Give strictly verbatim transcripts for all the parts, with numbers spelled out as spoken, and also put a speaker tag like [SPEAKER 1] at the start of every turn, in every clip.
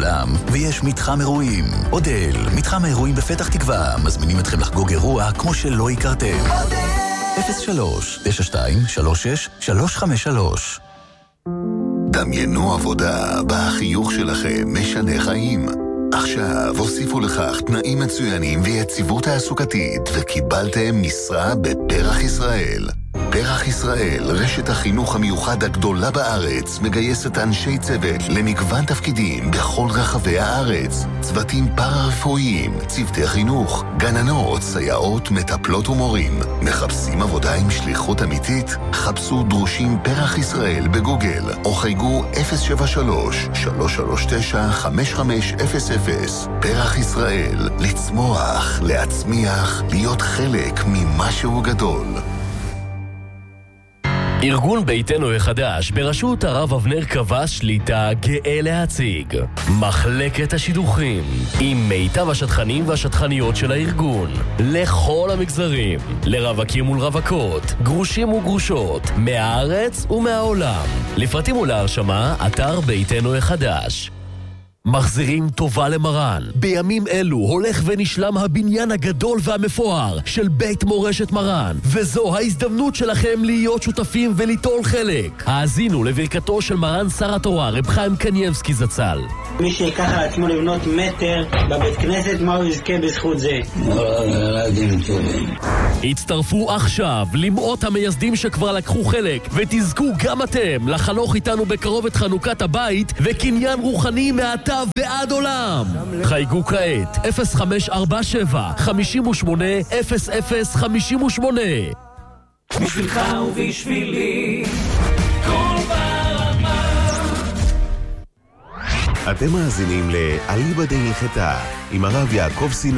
[SPEAKER 1] האולם, ויש מתחם אירועים. אודל, מתחם האירועים בפתח תקווה, מזמינים אתכם לחגוג אירוע כמו שלא הכרתם. אודל! אפס שלוש תשע שתיים שלוש שש שלוש חמש שלוש.
[SPEAKER 2] דמיינו עבודה בה החיוך שלכם משנה חיים. עכשיו הוסיפו לכך תנאים מצוינים ויציבות תעסוקתית וקיבלתם משרה בפרח ישראל. פרח ישראל, רשת החינוך המיוחד הגדולה בארץ, מגייסת אנשי צוות למגוון תפקידים בכל רחבי הארץ. צוותים פארה-רפואיים, צוותי חינוך, גננות, סייעות, מטפלות ומורים. מחפשים עבודה עם שליחות אמיתית? חפשו דרושים פרח ישראל בגוגל, או חייגו אפס שבע שלוש שלוש שלוש תשע חמש חמש אפס אפס. פרח ישראל, לצמוח, להצמיח, להיות חלק ממשהו גדול.
[SPEAKER 3] ארגון ביתנו החדש בראשות הרב אבנר קבע שליטה גאה להציג מחלקת השידוכים עם מיטב השטחנים והשטחניות של הארגון לכל המגזרים, לרווקים ולרווקות, גרושים וגרושות, מהארץ ומהעולם. לפרטים ולהרשמה, אתר ביתנו החדש. מחזירים טובה למרן. בימים אלו הולך ונשלם הבניין הגדול והמפואר של בית מורשת מרן, וזו ההזדמנות שלכם להיות שותפים וליטול חלק. האזינו לברכתו של מרן שר התורה רב חיים קניבסקי זצ"ל.
[SPEAKER 4] מי שיקח על עצמו לבנות מטר בבית כנסת, מה הוא יזכה בזכות זה?
[SPEAKER 3] הצטרפו עכשיו למאות המייסדים שכבר לקחו חלק, ותזכו גם אתם לחנוך איתנו בקרוב את חנוכת הבית וקניין רוחני מעתה ועד עולם. חייגו כעת אפס חמש ארבע שבע חמש שמונה אפס אפס חמש שמונה.
[SPEAKER 5] בשבילך ובשבילי כל ברמה.
[SPEAKER 6] אתם מאזינים לאליבא דהילכתה עם הרב יעקב סיני.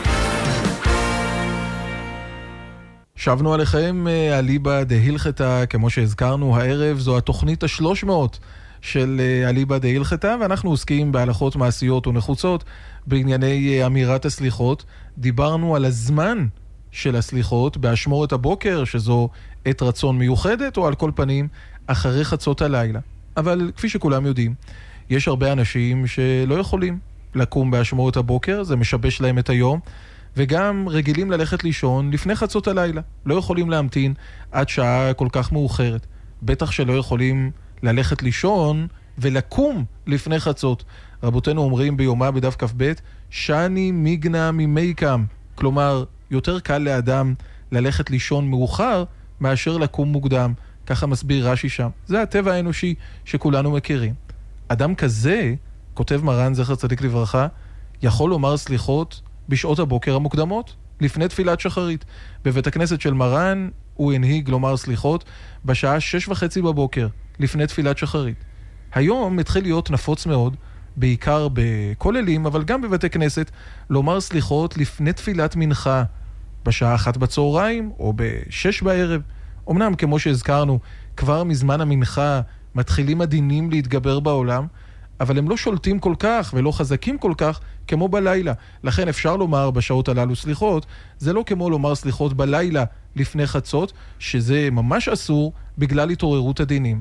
[SPEAKER 7] שבנו עליכם אליבא דהילכתה, כמו שהזכרנו הערב, זו התוכנית השלוש מאות של אליבא דהילכתה, ואנחנו עוסקים בהלכות מעשיות ונחוצות בענייני אמירת הסליחות. דיברנו על הזמן של הסליחות באשמורת הבוקר, שזו עת רצון מיוחדת, או על כל פנים אחרי חצות הלילה. אבל כפי שכולם יודעים, יש הרבה אנשים שלא יכולים לקום באשמורת הבוקר, זה משבש להם את היום, וגם רגילים ללכת לישון לפני חצות הלילה. לא יכולים להמתין עד שעה כל כך מאוחרת. בטח שלא יכולים ללכת לישון ולקום לפני חצות. רבותינו אומרים ביומה בדף כ"ב, שני מיגנה ממיקם. כלומר, יותר קל לאדם ללכת לישון מאוחר מאשר לקום מוקדם. ככה מסביר רש"י שם. זה הטבע האנושי שכולנו מכירים. אדם כזה, כותב מרן זכר צדיק לברכה, יכול לומר סליחות בשעות הבוקר המוקדמות, לפני תפילת שחרית. בבית הכנסת של מרן הוא הנהיג לומר סליחות בשעה שש וחצי בבוקר, לפני תפילת שחרית. היום התחיל להיות נפוץ מאוד, בעיקר בכוללים, אבל גם בבתי כנסת, לומר סליחות לפני תפילת מנחה, בשעה אחת בצהריים או בשש בערב. אמנם, כמו שהזכרנו, כבר מזמן המנחה מתחילים הדינים להתגבר בעולם, אבל הם לא שולטים כל כך ולא חזקים כל כך כמו בלילה. לכן אפשר לומר בשעות הללו סליחות, זה לא כמו לומר סליחות בלילה לפני חצות, שזה ממש אסור בגלל התעוררות הדינים.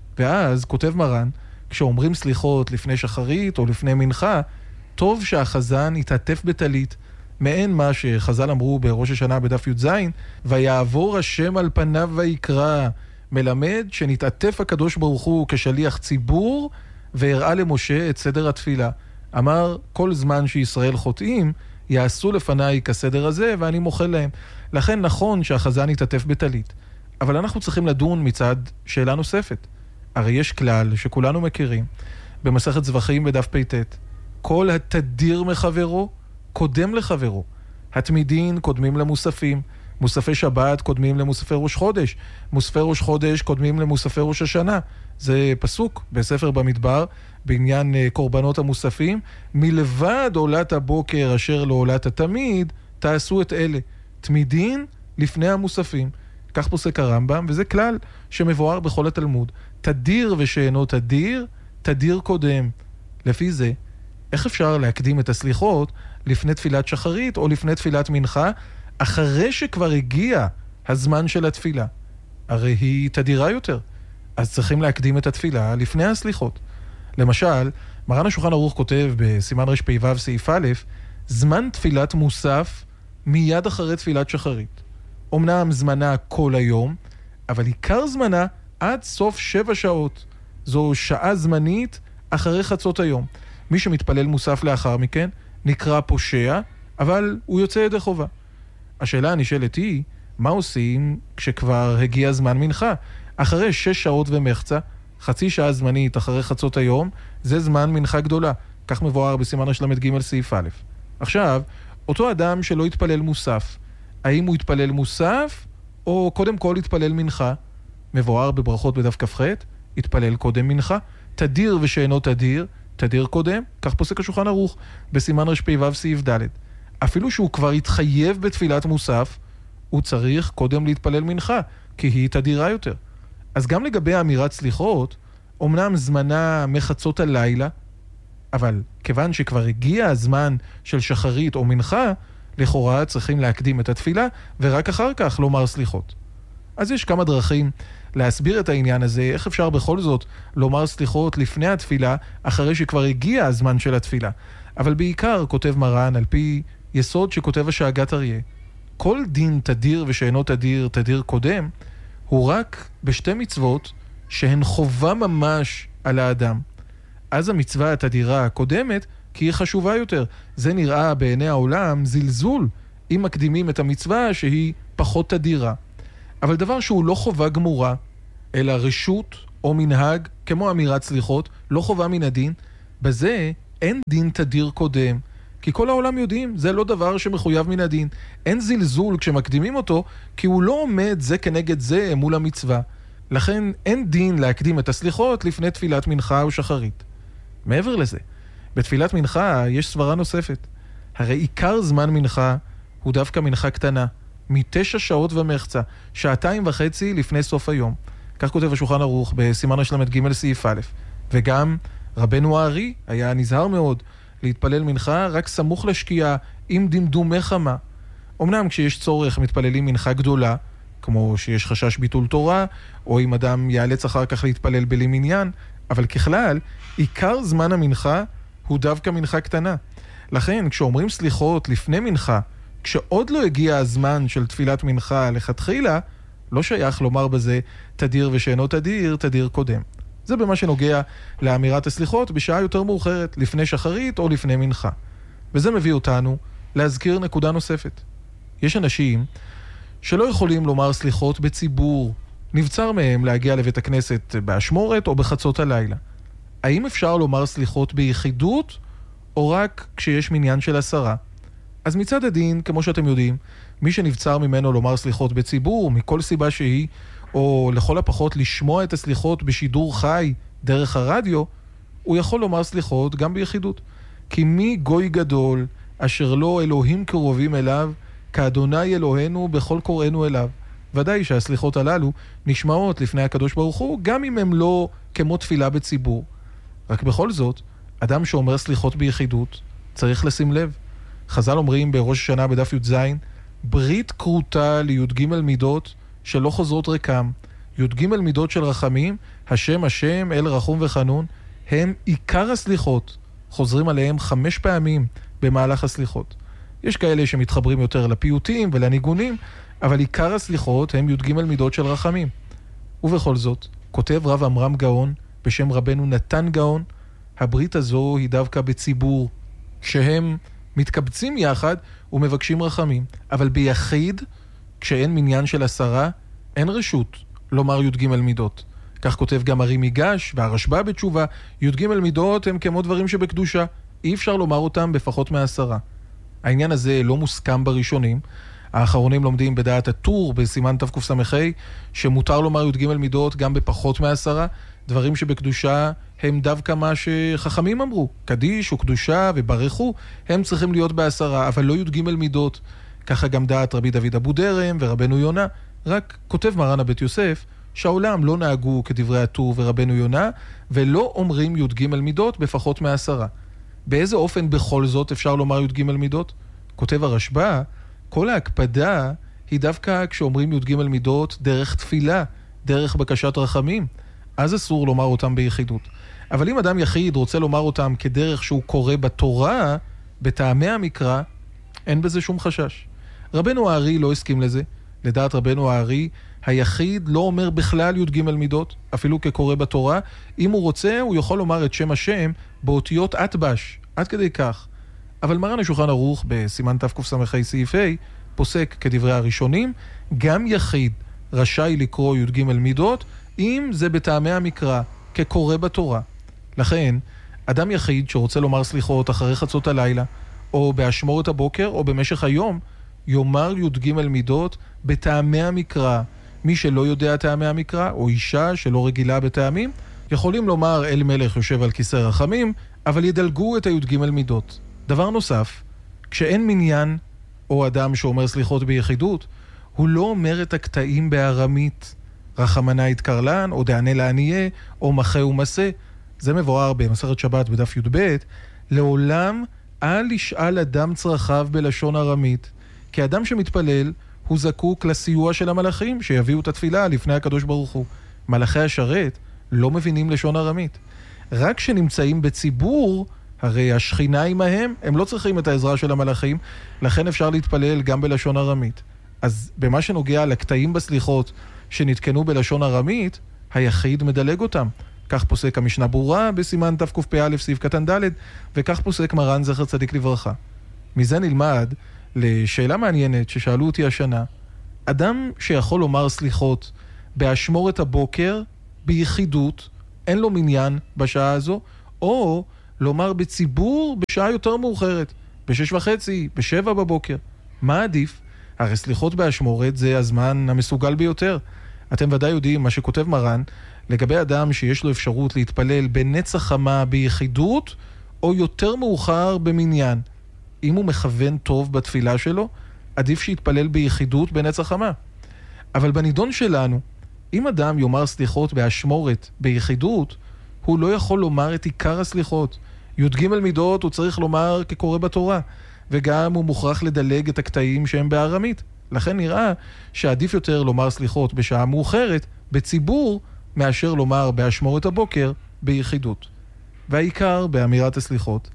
[SPEAKER 7] ואז כותב מרן, כשאומרים סליחות לפני שחרית או לפני מנחה, טוב שהחזן יתעטף בטלית, מעין מה שחז"ל אמרו בראש השנה בדף י"ז, ויעבור השם על פניו ויקרא, מלמד שנתעטף הקדוש ברוך הוא כשליח ציבור, והראה למשה את סדר התפילה. אמר, כל זמן שישראל חוטאים, יעשו לפניי כסדר הזה, ואני מוחל להם. לכן נכון שהחזן יתעטף בטלית. אבל אנחנו צריכים לדון מצד שאלה נוספת. הרי יש כלל שכולנו מכירים, במסכת זבחים בדף פ"ט, כל התדיר מחברו, קודם לחברו. התמידין קודמים למוספים, מוספי שבת קודמים למוספי ראש חודש, מוספי ראש חודש קודמים למוספי ראש השנה. זה פסוק בספר במדבר בעניין קורבנות המוספים, מלבד עולת הבוקר אשר לעולת התמיד תעשו את אלה, תמידין לפני המוספים. כך פוסק הרמב"ם, וזה כלל שמבואר בכל התלמוד. תדיר ושאינו תדיר, תדיר קודם. לפי זה, איך אפשר להקדים את הסליחות לפני תפילת שחרית או לפני תפילת מנחה, אחרי שכבר הגיע הזמן של התפילה? הרי היא תדירה יותר. אז צריכים להקדים את התפילה לפני הסליחות. למשל, מרן השולחן ערוך כותב בסימן רפ"ו סעיף א', זמן תפילת מוסף מיד אחרי תפילת שחרית. אמנם זמנה כל היום, אבל עיקר זמנה עד סוף שבע שעות. זו שעה זמנית אחרי חצות היום. מי שמתפלל מוסף לאחר מכן נקרא פושע, אבל הוא יוצא ידי חובה. השאלה הנשאלת היא, מה עושים כשכבר הגיע זמן מנחה? אחרי שש שעות ומחצה, חצי שעה זמנית אחרי חצות היום, זה זמן מנחה גדולה. כך מבואר בסימן ר"ג סעיף א'. עכשיו, אותו אדם שלא יתפלל מוסף, האם הוא יתפלל מוסף או קודם כל יתפלל מנחה? מבואר בברכות בדף כ"ח, יתפלל קודם מנחה, תדיר ושאינו תדיר, תדיר קודם, כך פוסק השולחן ערוך בסימן רפ"ו סעיף ד'. אפילו שהוא כבר התחייב בתפילת מוסף, הוא צריך קודם להתפלל מנחה, כי היא תדירה יותר. אז גם לגבי אמירת סליחות, אמנם זמנה מחצות הלילה, אבל כיוון שכבר הגיע הזמן של שחרית או מנחה, לכאורה צריכים להקדים את התפילה, ורק אחר כך לומר סליחות. אז יש כמה דרכים להסביר את העניין הזה, איך אפשר בכל זאת לומר סליחות לפני התפילה, אחרי שכבר הגיע הזמן של התפילה. אבל בעיקר כותב מרן, על פי יסוד שכותב השאגת אריה, כל דין תדיר ושאינו תדיר, תדיר קודם, הוא רק בשתי מצוות שהן חובה ממש על האדם. אז המצווה התדירה הקודמת, כי היא חשובה יותר. זה נראה בעיני העולם זלזול, אם מקדימים את המצווה שהיא פחות תדירה. אבל דבר שהוא לא חובה גמורה, אלא רשות או מנהג, כמו אמירת סליחות, לא חובה מן הדין, בזה אין דין תדיר קודם. כי כל העולם יודעים, זה לא דבר שמחויב מן הדין. אין זלזול כשמקדימים אותו, כי הוא לא עומד זה כנגד זה מול המצווה. לכן אין דין להקדים את הסליחות לפני תפילת מנחה או שחרית. מעבר לזה, בתפילת מנחה יש סברה נוספת. הרי עיקר זמן מנחה הוא דווקא מנחה קטנה, מתשע שעות ומחצה, שעתיים וחצי לפני סוף היום. כך כותב השולחן ערוך בסימן ר"ג סעיף א'. וגם רבנו הארי היה נזהר מאוד להתפלל מנחה רק סמוך לשקיעה עם דמדומי חמה. אמנם כשיש צורך מתפללים מנחה גדולה, כמו שיש חשש ביטול תורה, או אם אדם יאלץ אחר כך להתפלל בלי מניין, אבל ככלל, עיקר זמן המנחה הוא דווקא מנחה קטנה. לכן, כשאומרים סליחות לפני מנחה, כשעוד לא הגיע הזמן של תפילת מנחה לכתחילה, לא שייך לומר בזה תדיר ושאינו תדיר, תדיר קודם. זה במה שנוגע לאמירת הסליחות בשעה יותר מאוחרת, לפני שחרית או לפני מנחה. וזה מביא אותנו להזכיר נקודה נוספת. יש אנשים שלא יכולים לומר סליחות בציבור, נבצר מהם להגיע לבית הכנסת באשמורת או בחצות הלילה. האם אפשר לומר סליחות ביחידות או רק כשיש מניין של עשרה? אז מצד הדין, כמו שאתם יודעים, מי שנבצר ממנו לומר סליחות בציבור, מכל סיבה שהיא, או לכל הפחות לשמוע את הסליחות בשידור חי דרך הרדיו, הוא יכול לומר סליחות גם ביחידות. כי מי גוי גדול אשר לא אלוהים קרובים אליו, כאדוני אלוהינו בכל קוראינו אליו. ודאי שהסליחות הללו נשמעות לפני הקדוש ברוך הוא, גם אם הם לא כמו תפילה בציבור. רק בכל זאת, אדם שאומר סליחות ביחידות צריך לשים לב. חז"ל אומרים בראש השנה בדף י"ז, ברית קרוטה לי"ג מידות שלא חוזרות ריקם. י"ג מידות של רחמים, השם השם אל רחום וחנון, הם עיקר הסליחות. חוזרים עליהם חמש פעמים במהלך הסליחות. יש כאלה שמתחברים יותר לפיוטים ולניגונים, אבל עיקר הסליחות הם י"ג מידות של רחמים. ובכל זאת, כותב רב אמרם גאון בשם רבנו נתן גאון, הברית הזו היא דווקא בציבור, שהם מתקבצים יחד ומבקשים רחמים. אבל ביחיד, כשאין מניין של עשרה, אין רשות לומר י"ג מידות. כך כותב גם הרי מיגש והרשב"א בתשובה, י"ג מידות הם כמו דברים שבקדושה, אי אפשר לומר אותם בפחות מעשרה. העניין הזה לא מוסכם בראשונים. האחרונים לומדים בדעת הטור בסימן תקס"ה שמותר לומר י"ג מידות גם בפחות מעשרה. דברים שבקדושה הם דווקא מה שחכמים אמרו, קדיש וקדושה וברכו, הם צריכים להיות בעשרה, אבל לא י"ג מידות. ככה גם דעת רבי דוד אבו דרם ורבנו יונה. רק כותב מרן הבית יוסף שהעולם לא נהגו כדברי הטור ורבנו יונה, ולא אומרים י"ג מידות בפחות מעשרה. באיזה אופן בכל זאת אפשר לומר י"ג מידות? כותב הרשב"א, כל ההקפדה היא דווקא כשאומרים י"ג מידות דרך תפילה, דרך בקשת רחמים. אז אסור לומר אותם ביחידות. אבל אם אדם יחיד רוצה לומר אותם כדרך שהוא קורא בתורה, בטעמי המקרא, אין בזה שום חשש. רבנו הארי לא הסכים לזה. לדעת רבנו הארי, היחיד לא אומר בכלל י' ג' מידות, אפילו כקורא בתורה. אם הוא רוצה, הוא יכול לומר את שם השם באותיות אטבש, עד כדי כך. אבל מרן השולחן ערוך בסימן תקס"ה סעיף ה' פוסק כדברי הראשונים, גם יחיד רשאי לקרוא י' ג' מידות, אם זה בטעמי המקרא, כקורא בתורה. לכן, אדם יחיד שרוצה לומר סליחות אחרי חצות הלילה, או באשמורת הבוקר, או במשך היום, יאמר י' ג' מידות בטעמי המקרא. מי שלא יודע טעמי המקרא, או אישה שלא רגילה בטעמים, יכולים לומר אל מלך יושב על כיסא רחמים, אבל ידלגו את הי' ג' מידות. דבר נוסף, כשאין מניין, או אדם שאומר סליחות ביחידות, הוא לא אומר את הקטעים בארמית, רחמנה יתקרלן, או דענה לעניה, או מחה ומסה. זה מבואר במסכת שבת בדף י"ב, לעולם אל ישאל אדם צרכיו בלשון ארמית, כי אדם שמתפלל הוא זקוק לסיוע של המלאכים שיביאו את התפילה לפני הקדוש ברוך הוא. מלאכי השרת לא מבינים לשון ארמית. רק שנמצאים בציבור, הרי השכינה עמהם, הם לא צריכים את העזרה של המלאכים, לכן אפשר להתפלל גם בלשון ארמית. אז במה שנוגע לקטעים בסליחות שנתקנו בלשון ארמית, היחיד מדלג אותם. כך פוסק המשנה ברורה בסימן תקפ"א סעיף קטן ד', וכך פוסק מרן זכר צדיק לברכה. מזה נלמד לשאלה מעניינת ששאלו אותי השנה, אדם שיכול לומר סליחות באשמורת הבוקר, ביחידות, אין לו מניין בשעה הזו, או לומר בציבור בשעה יותר מאוחרת, בשש וחצי, בשבע בבוקר. מה עדיף? הרי סליחות באשמורת זה הזמן המסוגל ביותר. אתם ודאי יודעים מה שכותב מרן, לגבי אדם שיש לו אפשרות להתפלל בנצח חמה ביחידות, או יותר מאוחר במניין. אם הוא מכוון טוב בתפילה שלו, עדיף שיתפלל ביחידות בנצח חמה. אבל בנידון שלנו, אם אדם יאמר סליחות באשמורת ביחידות, הוא לא יכול לומר את עיקר הסליחות. י' ג' מידות הוא צריך לומר כקורא בתורה, וגם הוא מוכרח לדלג את הקטעים שהם בארמית. לכן נראה שעדיף יותר לומר סליחות בשעה מאוחרת, בציבור, מאשר לומר באשמורת הבוקר ביחידות. והעיקר באמירת הסליחות,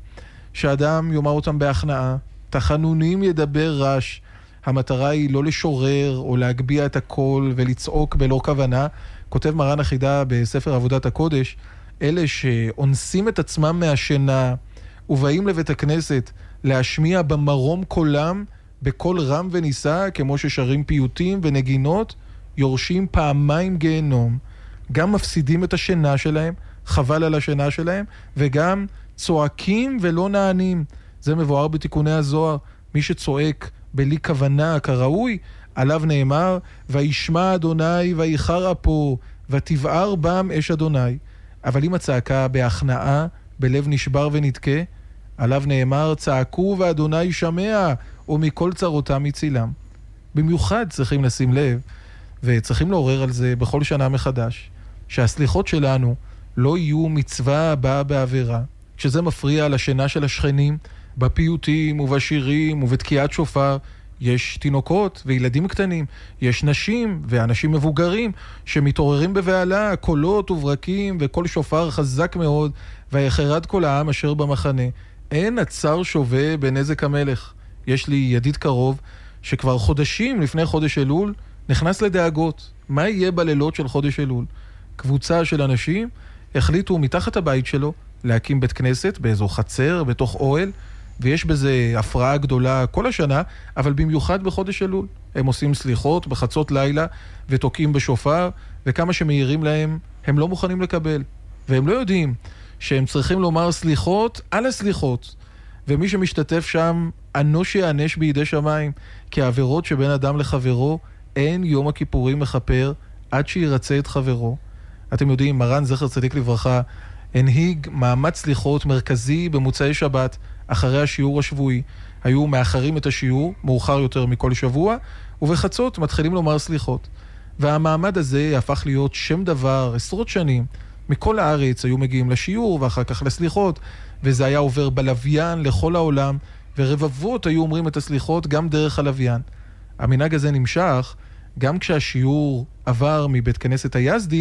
[SPEAKER 7] שאדם יאמר אותם בהכנעה, תחנונים ידבר רש. המטרה היא לא לשורר או להגביע את הקול ולצעוק בלא כוונה. כותב מרן החידה בספר עבודת הקודש, אלה שאונסים את עצמם מהשינה ובאים לבית הכנסת להשמיע במרום קולם בקול רם ונישא, כמו ששרים פיוטים ונגינות, יורשים פעמיים גיהנום. גם מפסידים את השינה שלהם, חבל על השינה שלהם, וגם צועקים ולא נענים. זה מבואר בתיקוני הזוהר. מי שצועק בלי כוונה כראוי, עליו נאמר, וישמע אדוני ויחר אפו, ותבער בם אש אדוני. אבל אם הצעקה בהכנעה, בלב נשבר ונתקה, עליו נאמר, צעקו ואדוני שמע, ומכל צרותם מצילם. במיוחד צריכים לשים לב, וצריכים לעורר על זה בכל שנה מחדש, שהסליחות שלנו לא יהיו מצווה הבאה בעבירה, שזה מפריע לשינה של השכנים, בפיוטים ובשירים ובתקיעת שופר. יש תינוקות וילדים קטנים, יש נשים ואנשים מבוגרים שמתעוררים בבעלה, קולות וברקים וכל שופר חזק מאוד, ויחרד כל העם אשר במחנה. אין הצר שווה בנזק המלך. יש לי ידיד קרוב שכבר חודשים לפני חודש אלול נכנס לדאגות. מה יהיה בלילות של חודש אלול? קבוצה של אנשים החליטו מתחת הבית שלו להקים בית כנסת באיזו חצר, בתוך אוהל, ויש בזה הפרעה גדולה כל השנה, אבל במיוחד בחודש אלול. הם עושים סליחות בחצות לילה ותוקעים בשופר, וכמה שמהירים להם הם לא מוכנים לקבל. והם לא יודעים שהם צריכים לומר סליחות על הסליחות. ומי שמשתתף שם אנוש יענש בידי שמיים, כי העבירות שבין אדם לחברו אין יום הכיפורים מחפר עד שירצה את חברו. אתם יודעים, מרן זכר צדיק לברכה הנהיג מאמץ סליחות מרכזי במוצאי שבת אחרי השיעור השבועי. היו מאחרים את השיעור מאוחר יותר מכל שבוע, ובחצות מתחילים לומר סליחות. והמעמד הזה הפך להיות שם דבר עשרות שנים. מכל הארץ היו מגיעים לשיעור ואחר כך לסליחות, וזה היה עובר בלוויין לכל העולם, ורבבות היו אומרים את הסליחות גם דרך הלוויין. המנהג הזה נמשך גם כשהשיעור עבר מבית כנסת היזדים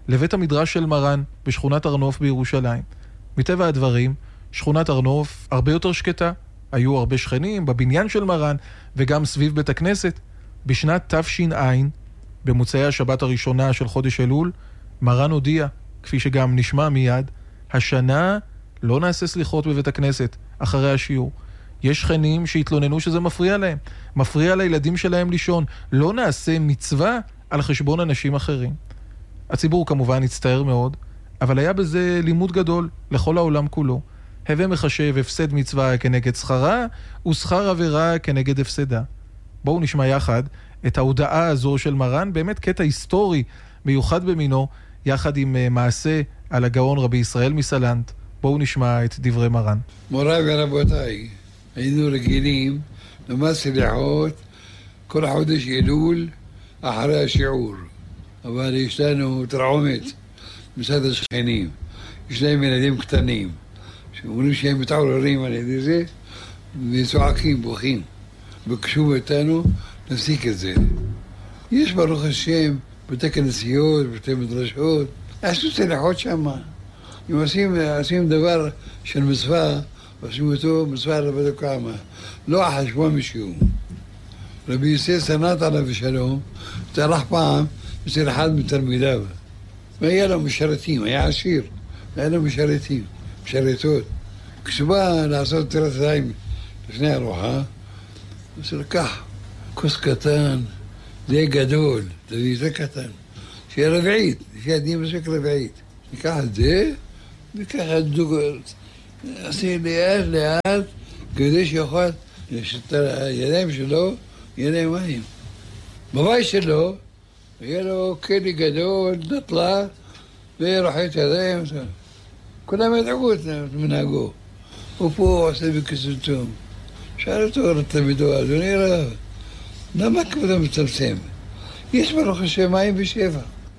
[SPEAKER 7] לבית המדרש של מרן בשכונת הרנוף בירושלים. מטבע הדברים, שכונת הרנוף הרבה יותר שקטה. היו הרבה שכנים בבניין של מרן וגם סביב בית הכנסת. בשנת תש"ע, במוצאי השבת הראשונה של חודש אלול, מרן הודיע, כפי שגם נשמע מיד, השנה לא נעשה סליחות בבית הכנסת אחרי השיעור. יש שכנים שהתלוננו שזה מפריע להם, מפריע לילדים שלהם לישון. לא נעשה מצווה על חשבון אנשים אחרים. הציבור כמובן הצטער מאוד, אבל היה בזה לימוד גדול לכל העולם כולו. הווה מחשב הפסד מצווה כנגד שכרה, ושכר עבירה כנגד הפסדה. בואו נשמע יחד את ההודעה הזו של מרן, באמת קטע היסטורי מיוחד במינו, יחד עם מעשה על הגאון רבי ישראל מסלנט. בואו נשמע את דברי מרן.
[SPEAKER 8] מוריי ורבותיי, היינו רגילים לומר סליחות כל חודש אלול אחרי השיעור, אבל יש לנו תרעומת מצד השכנים. יש להם ילדים קטנים שאומרים שהם מתעוררים על ידי זה וצועקים, בוכים. בקשו מאיתנו נפסיק את זה. יש ברוך השם בתי כנסיות, בתי מדרשות, עשו סליחות שם. אם עושים, עושים דבר של מצווה, עושים אותו מצווה לבדו כמה, לא על חשבון מישהו. רבי ישראל סנט עליו ושלום, תלך פעם אצל אחד מתלמידיו. והיה לו משרתים, היה עשיר, היה לו משרתים, משרתות. כשבא לעשות תירת זיים לפני ארוחה, אז לקח כוס קטן, זה גדול, זה קטן, שיהיה רביעית, לפי הדין מספיק רביעית. ניקח את זה, וככה דוגות, עושה לאט לאט, כדי שיוכל, שאת הידיים שלו, ידיים מים. בבית שלו, היה לו כלי גדול, דתלה, ורוחת ידיים, כולם ידעו את מנהגו. ופה עושה בקסוטום. שאל אותו לתלמידו, אדוני רב, למה כבודו מצמצם? יש ברוך השם מים בשבע.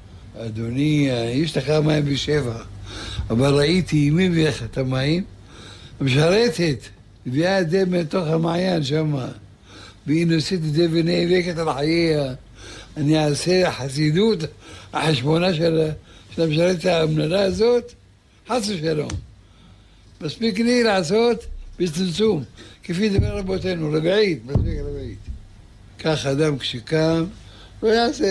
[SPEAKER 8] אדוני, יש לך מים בשבע, אבל ראיתי מי מביא לך את המים, המשרתת, הביאה את זה מתוך המעיין שם, והיא נושאת את זה ונאבקת על חייה. אני אעשה חסידות, החשבונה של, של המשרתת המנהלה הזאת, חס ושלום. מספיק לי לעשות בצמצום, כפי דבר רבותינו, רביעית, מספיק רביעית. כך אדם כשקם, לא יעשה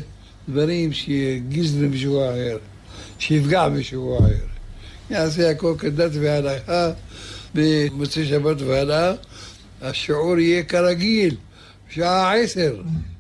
[SPEAKER 8] דברים שיגיז למישהו אחר, שיפגע מישהו אחר. יעשה הכל כדת והלכה, במוצאי שבת והלכה, השיעור יהיה כרגיל, בשעה עשר,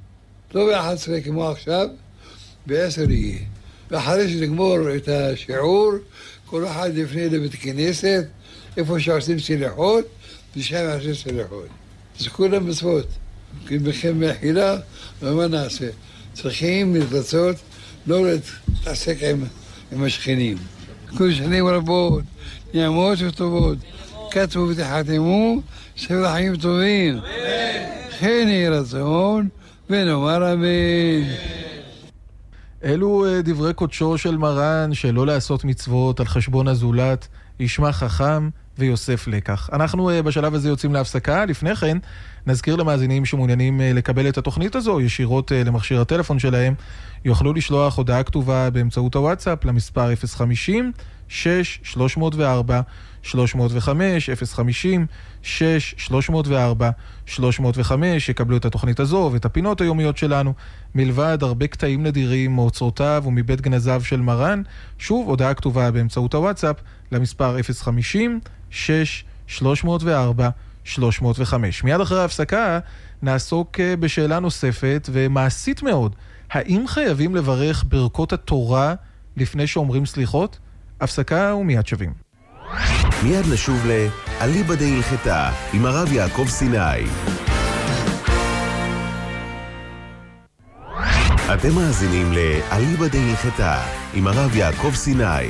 [SPEAKER 8] לא באחת עשרה כמו עכשיו, בעשר יהיה. ואחרי שנגמור את השיעור, כל אחד יפנה לבית כנסת, איפה שעושים סליחות, ושם יעשה סליחות. זה כולם מצוות. כי בכם מאכילה, ומה נעשה? צריכים להתרצות, לא להתעסק עם, עם השכנים. כל שנים רבות, נעמות וטובות, כתבו ותחתמו, סבל חיים טובים. כן יהי רצון, ונאמר אמן.
[SPEAKER 7] אלו דברי קודשו של מרן, שלא לעשות מצוות על חשבון הזולת, ישמע חכם ויוסף לקח. אנחנו בשלב הזה יוצאים להפסקה. לפני כן נזכיר למאזינים שמעוניינים לקבל את התוכנית הזו ישירות למכשיר הטלפון שלהם, יוכלו לשלוח הודעה כתובה באמצעות הוואטסאפ למספר אפס חמישים שש שלוש מאות וארבע שלוש מאות וחמש, אפס חמישים שש שלוש מאות וארבע שלוש מאות וחמש. יקבלו את התוכנית הזו ואת הפינות היומיות שלנו, מלבד הרבה קטעים נדירים מאוצרותיו ומבית גנזיו של מרן. שוב, הודעה כתובה באמצעות הוואטסאפ למספר אפס חמישים שש שלוש מאות וארבע שלוש מאות וחמש. מיד אחרי ההפסקה נעסוק בשאלה נוספת ומעשית מאוד. האם חייבים לברך ברכות התורה לפני שאומרים סליחות? הפסקה ומיד שווים.
[SPEAKER 6] מיד נשוב לאליבא דהילכתא עם הרב יעקב סיני. אתם מאזינים לאליבא דהילכתא עם הרב יעקב סיני.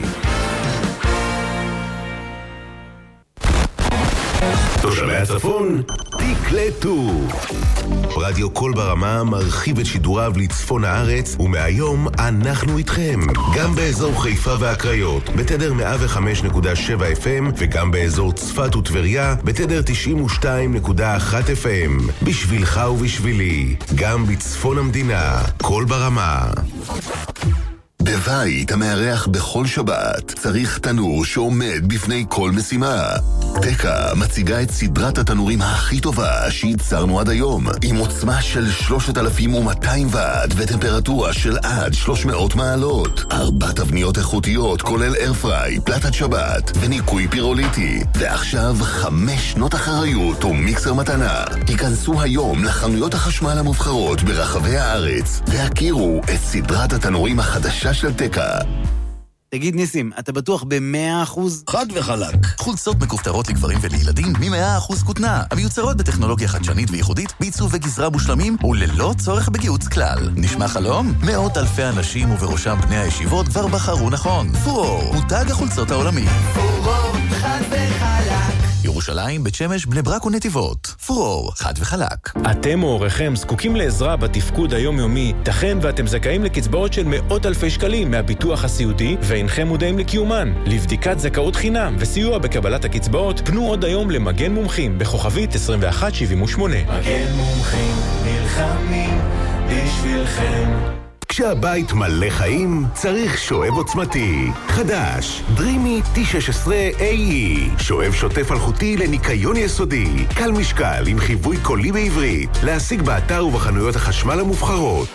[SPEAKER 6] תושבי הצפון, תקלטו. רדיו קול ברמה מרחיב את שידוריו לצפון הארץ, ומהיום אנחנו איתכם. גם באזור חיפה והקריות, בתדר מאה וחמש נקודה שבע אף אם, וגם באזור צפת וטבריה, בתדר תשעים ושתיים נקודה אחת אף אם. בשבילך ובשבילי, גם בצפון המדינה, קול ברמה.
[SPEAKER 2] בבית המארח בכל שבת צריך תנור שעומד בפני כל משימה. תקה מציגה את סדרת התנורים הכי טובה שייצרנו עד היום, עם עוצמה של שלושת אלפים ומאתיים ואט וטמפרטורה של עד שלוש מאות מעלות. ארבע תבניות איכותיות כולל איירפריי, פלטת שבת וניקוי פירוליטי. ועכשיו חמש שנות אחריות ומיקסר מתנה. היכנסו היום לחנויות החשמל המובחרות ברחבי הארץ והכירו את סדרת התנורים החדשה של תקה.
[SPEAKER 9] תגיד ניסים, אתה בטוח ב-מאה אחוז?
[SPEAKER 1] חד וחלק. חולצות מכופתרות לגברים ולילדים מ-מאה אחוז כותנה, המיוצרות בטכנולוגיה חדשנית וייחודית, בעיצוב וגזרה מושלמים וללא צורך בגיוץ כלל. נשמע חלום? מאות אלפי אנשים ובראשם בני הישיבות כבר בחרו נכון. פורור, מותג החולצות העולמי.
[SPEAKER 5] פורור, חד וחלק.
[SPEAKER 1] ירושלים, בית שמש, בני ברק ונתיבות. פורור, חד וחלק.
[SPEAKER 10] אתם או הוריכם זקוקים לעזרה בתפקוד היומיומי, תכן ואתם זכאים לקצבאות של מאות אלפי שקלים מהביטוח הסיעודי ואינכם מודעים לקיומן. לבדיקת זכאות חינם וסיוע בקבלת הקצבאות, פנו עוד היום למגן מומחים בכוכבית עשרים ואחת שבעים ושמונה.
[SPEAKER 5] מגן מומחים נלחמים בשבילכם.
[SPEAKER 6] כשהבית מלא חיים, צריך שואב עוצמתי. חדש, דרימי טי שש עשרה איי אי. שואב שוטף אלחוטי לניקיון יסודי. קל משקל עם חיווי קולי בעברית. להשיג באתר ובחנויות החשמל המובחרות.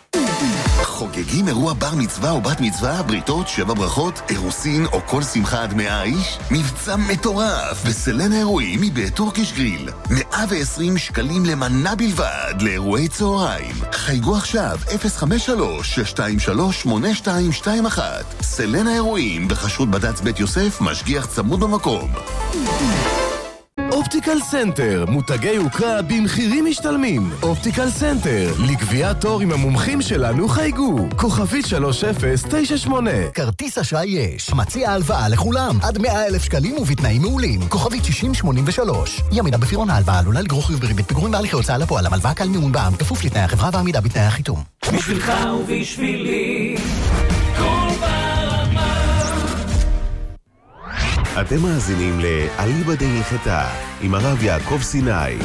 [SPEAKER 2] חוגגים אירוע בר מצווה או בת מצווה, בריתות, שבע ברכות, אירוסין או כל שמחה עד מאה איש? מבצע מטורף בסלן האירועים מבית טורקיש גריל. מאה ועשרים שקלים למנה בלבד לאירועי צהריים. חייגו עכשיו אפס חמש שלוש שש שתיים שלוש שמונה שתיים שתיים אחת. סלן האירועים בחשות בד"ץ בית יוסף, משגיח צמוד במקום.
[SPEAKER 3] אופטיקל סנטר, מותגי יוקרה במחירים משתלמים. אופטיקל סנטר, לקביעת תור עם המומחים שלנו חייגו. כוכבית שלוש אפס תשע שמונה.
[SPEAKER 11] כרטיס אשראי יש. מציע הלוואה לכולם. עד מאה אלף שקלים ובתנאים מעולים. כוכבית שישים שמונים ושלוש. ימידה בפירעון ההלוואה עלולה לגרור חיוב בריבית פיגורים בהליכי הוצאה לפועל. המלוואה קל מימון בע"מ, כפוף לתנאי החברה והעמידה בתנאי החיתום.
[SPEAKER 5] בשבילך ובשבילי, כל ברמה.
[SPEAKER 6] אתם מאזינים לאליבא דהילכתה עם הרב יעקב סיני.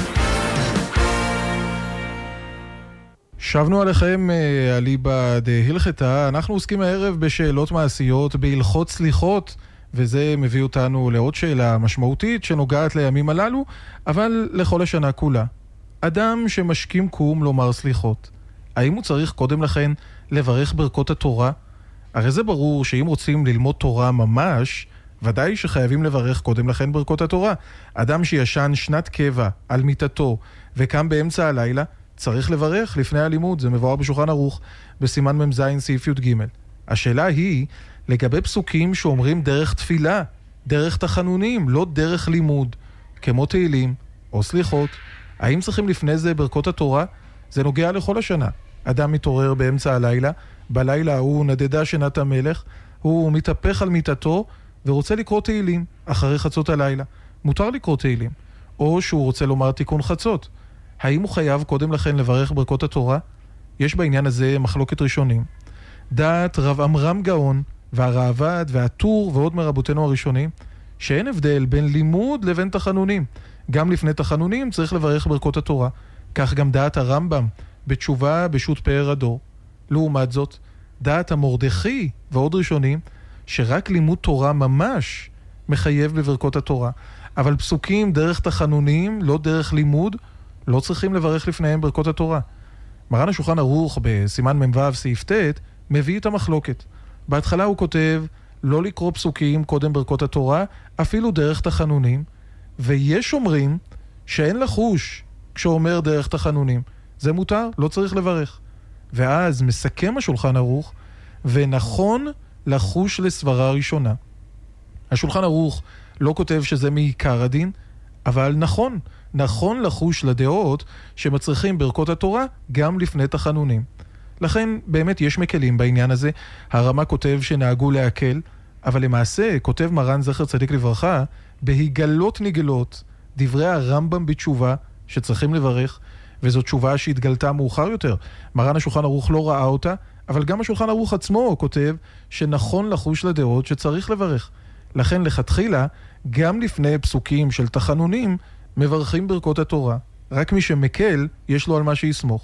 [SPEAKER 7] שבנו עליכם אליבא דהילכתה. אנחנו עוסקים הערב בשאלות מעשיות, בהלכות סליחות, וזה מביא אותנו לעוד שאלה משמעותית שנוגעת לימים הללו, אבל לכל השנה כולה. אדם שמשכים קום לומר סליחות, האם הוא צריך קודם לכן לברך ברכות התורה? הרי זה ברור שאם רוצים ללמוד תורה ממש, ודאי שחייבים לברך קודם לכן ברכות התורה. אדם שישן שנת קבע על מיטתו וקם באמצע הלילה, צריך לברך לפני הלימוד. זה מבואר בשולחן ערוך בסימן ממז סעיף י"ג. השאלה היא לגבי פסוקים שאומרים דרך תפילה, דרך תחנונים, לא דרך לימוד, כמו תהילים או סליחות. האם צריכים לפני זה ברכות התורה? זה נוגע לכל השנה. אדם מתעורר באמצע הלילה, בלילה הוא נדדה שנת המלך, הוא מתהפך על מיטתו ורוצה לקרוא תהילים אחרי חצות הלילה. מותר לקרוא תהילים. או שהוא רוצה לומר תיקון חצות. האם הוא חייב קודם לכן לברך ברכות התורה? יש בעניין הזה מחלוקת ראשונים. דעת רב אמרם גאון והרעב"ד והטור ועוד מרבותינו הראשונים, שאין הבדל בין לימוד לבין תחנונים. גם לפני תחנונים צריך לברך ברכות התורה. כך גם דעת הרמב"ם בתשובה בשו"ת פאר הדור. לעומת זאת, דעת המרדכי ועוד ראשונים, שרק לימוד תורה ממש מחייב בברכות התורה. אבל פסוקים דרך תחנונים, לא דרך לימוד, לא צריכים לברך לפניהם ברכות התורה. מרן השולחן ערוך בסימן ממ"ו סעיף ט' מביא את המחלוקת. בהתחלה הוא כותב לא לקרוא פסוקים קודם ברכות התורה, אפילו דרך תחנונים, ויש אומרים שאין לחוש כשאומר דרך תחנונים. זה מותר, לא צריך לברך. ואז מסכם השולחן ערוך, ונכון לחוש לסברה ראשונה. השולחן ערוך לא כותב שזה מעיקר הדין, אבל נכון, נכון לחוש לדעות שמצריכים ברכות התורה גם לפני תחנונים. לכן באמת יש מקלים בעניין הזה. הרמה כותב שנהגו להקל, אבל למעשה כותב מרן זכר צדיק לברכה, בהיגלות נגלות דברי הרמב"ם בתשובה שצריכים לברך, וזו תשובה שהתגלתה מאוחר יותר. מרן השולחן ערוך לא ראה אותה, אבל גם השולחן ערוך עצמו כותב שנכון לחוש לדעות שצריך לברך. לכן לכתחילה, גם לפני פסוקים של תחנונים, מברכים ברכות התורה. רק מי שמקל, יש לו על מה שיסמוך.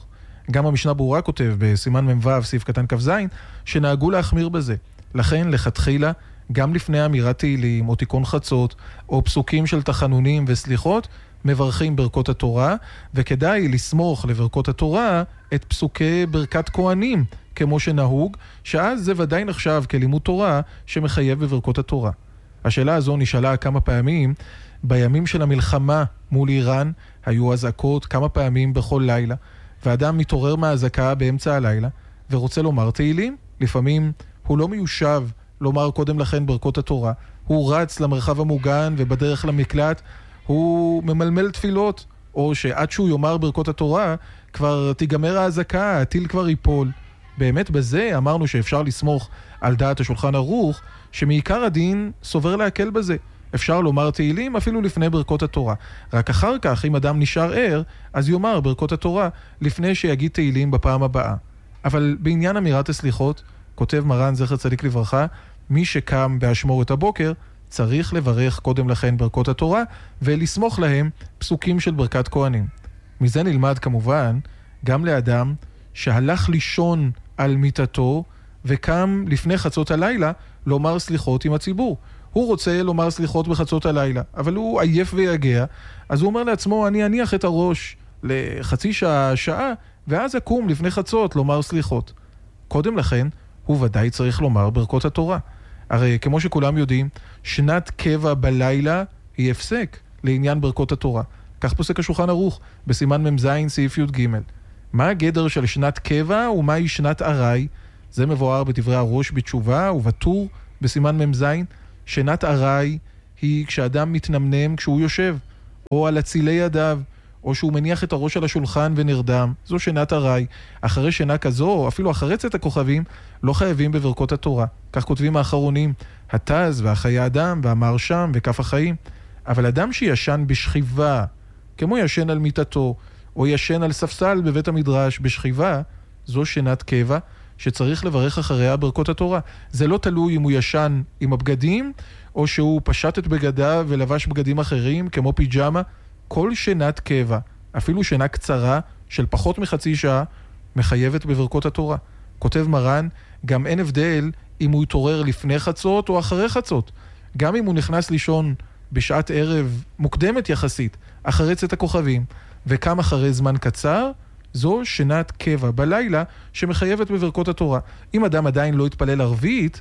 [SPEAKER 7] גם המשנה ברורה כותב בסימן ממבב, סעיף קטן כ"ז, שנהגו להחמיר בזה. לכן, לכתחילה, גם לפני אמירת תהילים, או תיקון חצות, או פסוקים של תחנונים וסליחות, מברכים ברכות התורה, וכדאי לסמוך לברכות התורה את פסוקי ברכת כהנים, כמו שנהוג, שאז זה ודאי נחשב כלימוד תורה שמחייב בברכות התורה. השאלה הזו נשאלה כמה פעמים, בימים של המלחמה מול איראן, היו אזעקות כמה פעמים בכל לילה, ואדם מתעורר מהאזעקה באמצע הלילה, ורוצה לומר תהילים. לפעמים הוא לא מיושב לומר קודם לכן ברכות התורה, הוא רץ למרחב המוגן ובדרך למקלט, הוא ממלמל תפילות, או שעד שהוא יאמר ברכות התורה, כבר תיגמר האזעקה, הטיל כבר ייפול. באמת בזה אמרנו שאפשר לסמוך על דעת השולחן ערוך, שמעיקר הדין סובר להקל בזה. אפשר לומר תהילים אפילו לפני ברכות התורה. רק אחר כך, אם אדם נשאר ער, אז יאמר ברכות התורה לפני שיגיד תהילים בפעם הבאה. אבל בעניין אמירת הסליחות, כותב מרן זכר צדיק לברכה, מי שקם באשמורת הבוקר, צריך לברך קודם לכן ברכות התורה, ולסמוך להם פסוקים של ברכת כהנים. מזה נלמד כמובן גם לאדם שהלך לישון על מיטתו, וקם לפני חצות הלילה לומר סליחות עם הציבור. הוא רוצה לומר סליחות בחצות הלילה, אבל הוא עייף ויגע, אז הוא אומר לעצמו, אני אניח את הראש לחצי שעה, שעה, ואז אקום לפני חצות לומר סליחות. קודם לכן, הוא ודאי צריך לומר ברכות התורה. הרי כמו שכולם יודעים, שנת קבע בלילה היא הפסק לעניין ברכות התורה. כך פוסק השולחן ערוך בסימן ממז סעיף י"ג. מה הגדר של שנת קבע ומהי שנת ארעי? זה מבואר בדברי הראש בתשובה ובטור בסימן ממז. שנת ארעי היא כשאדם מתנמנם כשהוא יושב, או על הצילי ידיו, או שהוא מניח את הראש על השולחן ונרדם. זו שנת ארעי. אחרי שנה כזו, אפילו אחרי צאת הכוכבים, לא חייבים בברכות התורה. כך כותבים האחרונים, התז והחיי האדם והמרשם וכף החיים. אבל אדם שישן בשכיבה, כמו ישן על מיטתו, או ישן על ספסל בבית המדרש בשכיבה, זו שנת קבע שצריך לברך אחריה ברכות התורה. זה לא תלוי אם הוא ישן עם הבגדים, או שהוא פשט את בגדיו ולבש בגדים אחרים, כמו פיג'מה. כל שנת קבע, אפילו שנה קצרה של פחות מחצי שעה, מחייבת בברכות התורה. כותב מרן, גם אין הבדל אם הוא יתעורר לפני חצות או אחרי חצות. גם אם הוא נכנס לישון בשעת ערב מוקדמת יחסית, אחרי צאת הכוכבים, וקם אחרי זמן קצר, זו שנת קבע בלילה שמחייבת בברכות התורה. אם אדם עדיין לא יתפלל ערבית,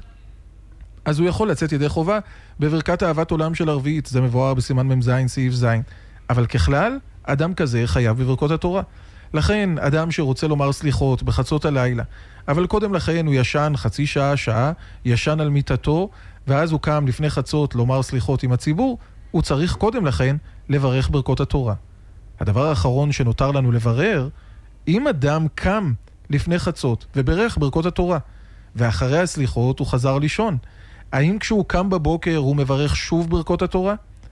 [SPEAKER 7] אז הוא יכול לצאת ידי חובה בברכת אהבת עולם של ערבית. זה מבואר בסימן ממז סעיף ז'. אבל ככלל, אדם כזה חייב בברכות התורה. לכן, אדם שרוצה לומר סליחות בחצות הלילה, אבל קודם לכן הוא ישן חצי שעה, שעה, ישן על מיטתו, ואז הוא קם לפני חצות לומר סליחות עם הציבור, הוא צריך קודם לכן לברך ברכות התורה. הדבר האחרון שנותר לנו לברר, אם אדם קם לפני חצות וברך ברכות התורה, ואחרי הסליחות הוא חזר לישון, האם כשהוא קם בבוקר הוא מברך שוב ברכות התורה?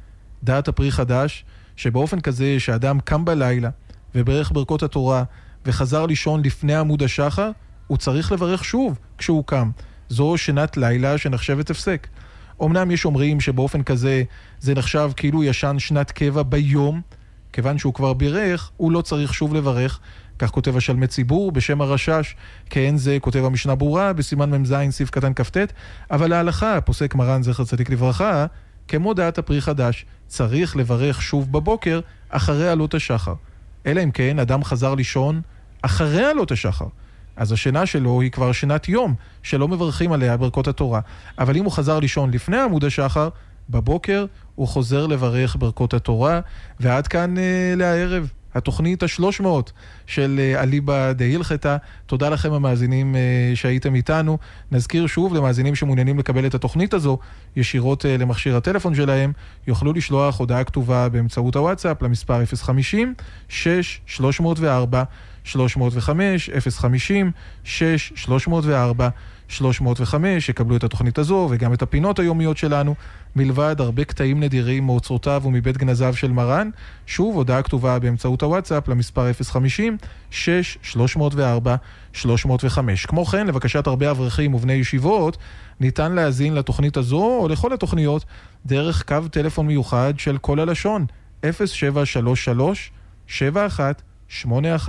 [SPEAKER 7] דעת הפרי חדש, שבאופן כזה שאדם קם בלילה וברך ברכות התורה וחזר לישון לפני עמוד השחר, הוא צריך לברך שוב כשהוא קם. זו שנת לילה שנחשבת הפסק. אמנם יש אומרים שבאופן כזה זה נחשב כאילו ישן שנת קבע ביום, כיוון שהוא כבר בירך, הוא לא צריך שוב לברך. כך כותב השלמי ציבור בשם הרשש, כאין זה כותב המשנה ברורה בסימן ממז סעיף קטן כ"ט. אבל ההלכה, פוסק מרן זכר צדיק לברכה, כמו דעת הפרי חדש, צריך לברך שוב בבוקר אחרי עלות השחר. אלא אם כן אדם חזר לישון אחרי עלות השחר, אז השינה שלו היא כבר שינת יום שלא מברכים עליה ברכות התורה. אבל אם הוא חזר לישון לפני עמוד השחר, בבוקר הוא חוזר לברך ברכות התורה. ועד כאן אה, לערב התוכנית השלוש מאות של אה, אליבא דהילכתא. תודה לכם המאזינים אה, שהייתם איתנו. נזכיר שוב למאזינים שמעוניינים לקבל את התוכנית הזו ישירות אה, למכשיר הטלפון שלהם, יוכלו לשלוח הודעה כתובה באמצעות הוואטסאפ למספר אפס חמישים שש שלוש מאות וארבע שלוש מאות וחמש, אפס חמישים שש שלוש מאות וארבע שלוש מאות וחמש. יקבלו את התוכנית הזו וגם את הפינות היומיות שלנו, מלבד הרבה קטעים נדירים מאוצרותיו ומבית גנזיו של מרן. שוב, הודעה כתובה באמצעות הוואטסאפ למספר אפס חמישים שש שלוש מאות וארבע שלוש מאות וחמש. כמו כן, לבקשת הרבה אברכים ובני ישיבות, ניתן להזין לתוכנית הזו או לכל התוכניות דרך קו טלפון מיוחד של כל הלשון אפס שבע שלוש שלוש שבע אחת שמונה אחת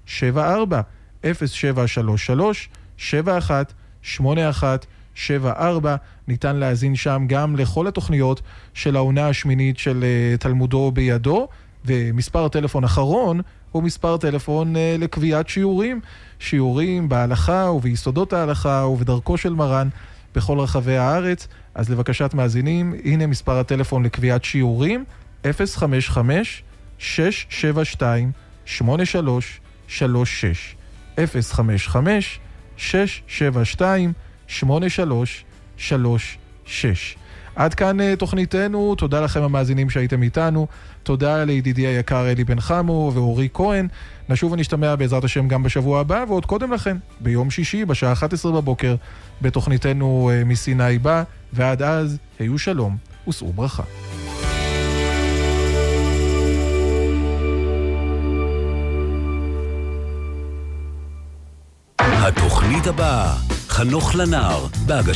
[SPEAKER 7] שבע ארבע, אפס שבע שלוש שלוש, שבע אחת, שמונה אחת, שבע ארבע. ניתן להזין שם גם לכל התוכניות של העונה השמינית של תלמודו בידו, ומספר טלפון אחרון הוא מספר טלפון לקביעת שיעורים, שיעורים בהלכה וביסודות ההלכה ובדרכו של מרן בכל רחבי הארץ. אז לבקשת מאזינים, הנה מספר הטלפון לקביעת שיעורים, אפס חמש חמש, שש שבע שתיים, שמונה שלוש שלוש שש, אפס חמש חמש, שש שבע שתיים, שמונה שלוש שלוש שש. עד כאן תוכניתנו, תודה לכם המאזינים שהייתם איתנו, תודה לידידי היקר אלי בן חמו ואורי כהן. נשוב ונשתמע בעזרת השם גם בשבוע הבא, ועוד קודם לכן, ביום שישי בשעה אחת עשרה בבוקר, בתוכניתנו מסיני בא, ועד אז, היו שלום ושאו ברכה.
[SPEAKER 3] התוכנית הבאה, חנוך לנער, בהגשת